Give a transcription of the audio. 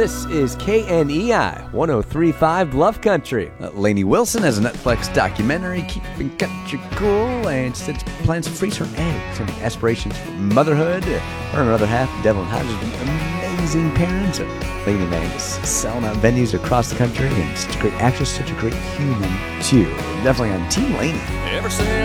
This is KNEI 1035 Bluff Country. Lainey Wilson has a Netflix documentary, Keeping Country Cool, and said plans to freeze her eggs and aspirations for motherhood. Her and her other half, Devlin Hodges, be amazing parents. And Lainey Mangus selling out venues across the country, and such a great actress, such a great human, too. Definitely on Team Lainey.